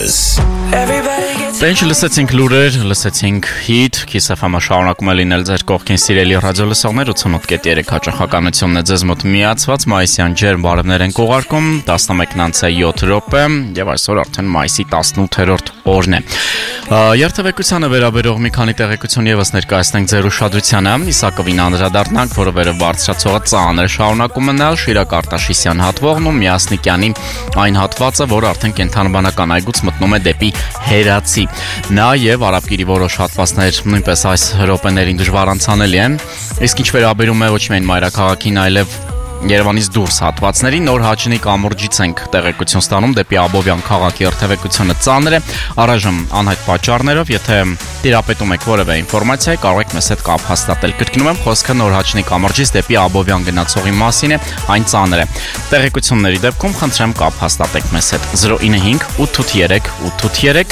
ձեզ։ Ինչ լսեցինք լուրեր, լսեցինք հիթ, Kiss FM-ը շարունակում է լինել ձեր կողքին սիրելի ռադիոլսողներ, 88.3 հաճախականությունն է ձեզ մոտ միացված, մայիսյան ջերմ բարևներ ենք ուղարկում, 11:07 եւ այսօր արդեն մայիսի 18-րդ օրն է։ Երթևեկությանը վերաբերող մի քանի տեղեկություն եւս ներկայացնենք ձեր ուշադրությանը, Իսակովին անդրադառնանք, որը վերև բարձրացողը ծանր շարունակում մնալ, Շիրակ Արտաշիսյան հատվողն ու Միասնիկյանի այն հատվածը, որ արդեն կենթանաբանական այգուց մտնում է դեպի Հերացի։ Նաև Արաբկիրի որոշ հատվածներ նույնպես այս րոպեներին դժվար անցանելի են, իսկ ինչ վերաբերում է ոչ միայն մայրաքաղաքին, այլև Երևանից դուրս հատվածների նոր Հաչինի կամուրջից ենք տեղեկություն ստանում դեպի Աբովյան քաղաքի երթևեկությունը ծանր է, առայժմ անհայտ պատճառներով, եթե տիրապետում եք որևէ ինֆորմացիայի, կարող եք մեզ հետ կապ հաստատել։ Կրկնում եմ, խոսքը նոր Հաչինի կամուրջից դեպի Աբովյան գնացողի մասին է, այն ծանր է։ Տեղեկությունների դեպքում խնդրեմ կապ հաստատեք մեզ հետ 095 883 883